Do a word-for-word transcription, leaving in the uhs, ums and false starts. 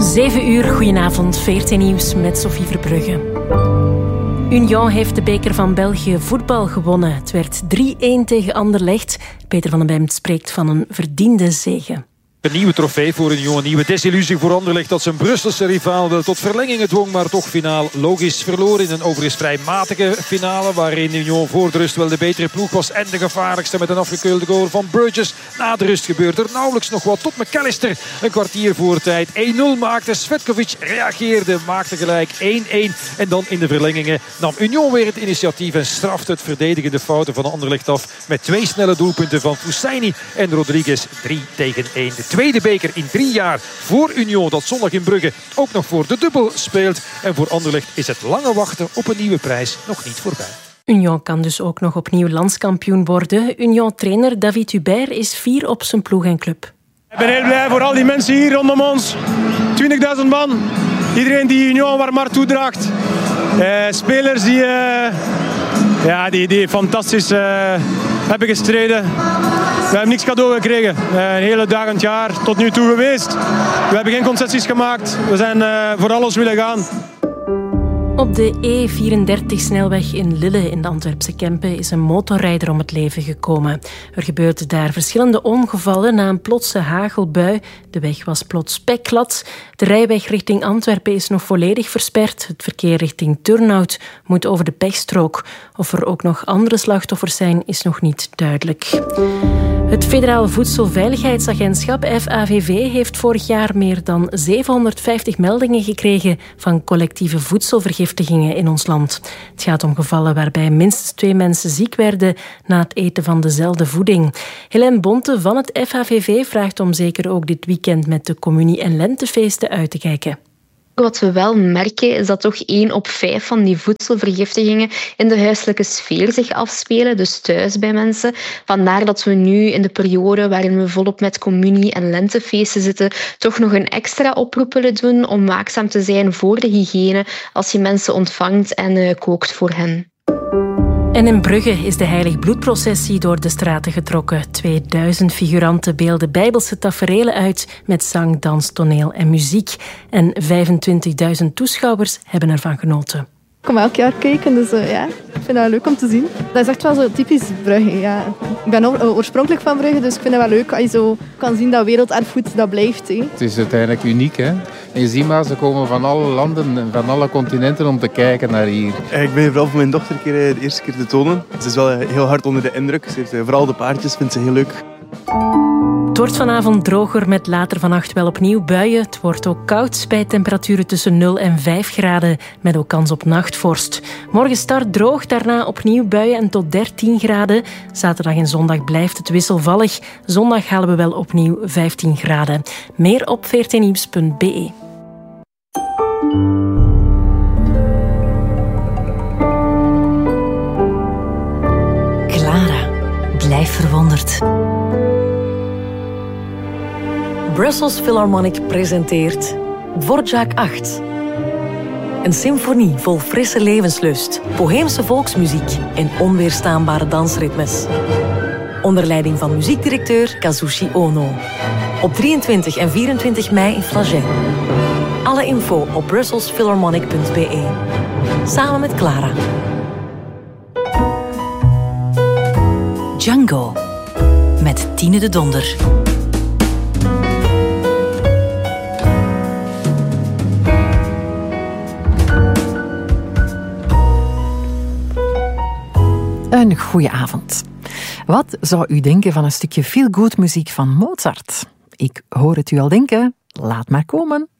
Zeven uur, goedenavond, V R T Nieuws met Sophie Verbrugge. Union heeft de beker van België voetbal gewonnen. Het werd drie-een tegen Anderlecht. Peter van den Bemt spreekt van een verdiende zege. Een nieuwe trofee voor Union, een nieuwe desillusie voor Anderlecht dat zijn Brusselse rivaal wel tot verlengingen dwong, maar toch finaal logisch verloor in een overigens vrij matige finale waarin Union voor de rust wel de betere ploeg was en de gevaarlijkste met een afgekeurde goal van Burgess. Na de rust gebeurde er nauwelijks nog wat tot McAllister een kwartier voor tijd één nul maakte. Svetkovic reageerde, maakte gelijk één-één en dan in de verlengingen nam Union weer het initiatief en strafte het verdedigende fouten van Anderlecht af met twee snelle doelpunten van Fousseyni en Rodriguez, drie tegen één. De tweede beker in drie jaar voor Union dat zondag in Brugge ook nog voor de dubbel speelt. En voor Anderlecht is het lange wachten op een nieuwe prijs nog niet voorbij. Union kan dus ook nog opnieuw landskampioen worden. Union-trainer David Hubert is fier op zijn ploeg en club. Ik ben heel blij voor al die mensen hier rondom ons. twintigduizend man. Iedereen die Union een warm hart toedraagt. Uh, spelers die, uh, ja, die, die fantastisch uh, hebben gestreden. We hebben niks cadeau gekregen. Uh, een hele dagend jaar tot nu toe geweest. We hebben geen concessies gemaakt. We zijn uh, voor alles willen gaan. Op de E vierendertig-snelweg in Lille in de Antwerpse Kempen is een motorrijder om het leven gekomen. Er gebeurden daar verschillende ongevallen na een plotse hagelbui. De weg was plots spekglad. De rijweg richting Antwerpen is nog volledig versperd. Het verkeer richting Turnhout moet over de pechstrook. Of er ook nog andere slachtoffers zijn, is nog niet duidelijk. Het Federaal Voedselveiligheidsagentschap, F A V V, heeft vorig jaar meer dan zevenhonderdvijftig meldingen gekregen van collectieve voedselvergiftigingen in ons land. Het gaat om gevallen waarbij minstens twee mensen ziek werden na het eten van dezelfde voeding. Helene Bonte van het F A V V vraagt om zeker ook dit weekend met de communie- en lentefeesten uit te kijken. Wat we wel merken is dat toch één op vijf van die voedselvergiftigingen in de huiselijke sfeer zich afspelen, dus thuis bij mensen. Vandaar dat we nu in de periode waarin we volop met communie- en lentefeesten zitten, toch nog een extra oproep willen doen om waakzaam te zijn voor de hygiëne als je mensen ontvangt en uh, kookt voor hen. En in Brugge is de Heilig Bloedprocessie door de straten getrokken. tweeduizend figuranten beelden bijbelse taferelen uit met zang, dans, toneel en muziek. En vijfentwintigduizend toeschouwers hebben ervan genoten. Ik kom elk jaar kijken, dus uh, ja, ik vind dat leuk om te zien. Dat is echt wel zo typisch Brugge. Ja. Ik ben oorspronkelijk van Brugge, dus ik vind het wel leuk als je zo kan zien dat werelderfgoed dat blijft. He. Het is uiteindelijk uniek. Hè? En je ziet maar, ze komen van alle landen en van alle continenten om te kijken naar hier. Ik ben hier vooral voor mijn dochter een keer, de eerste keer te tonen. Ze is wel heel hard onder de indruk. Ze heeft, vooral de paardjes vindt ze heel leuk. Het wordt vanavond droger met later vannacht wel opnieuw buien. Het wordt ook koud bij temperaturen tussen nul en vijf graden, met ook kans op nachtvorst. Morgen start droog, daarna opnieuw buien en tot dertien graden. Zaterdag en zondag blijft het wisselvallig. Zondag halen we wel opnieuw vijftien graden. Meer op v r t nieuws punt b e. Clara, blijf verwonderd. Brussels Philharmonic presenteert Dvorak acht. Een symfonie vol frisse levenslust, boheemse volksmuziek en onweerstaanbare dansritmes. Onder leiding van muziekdirecteur Kazushi Ono. Op drieëntwintig en vierentwintig mei in Flagey. Alle info op brussels philharmonic punt b e. Samen met Clara. Django. Met Tine de Donder. Een goeie avond. Wat zou u denken van een stukje feel-good muziek van Mozart? Ik hoor het u al denken. Laat maar komen.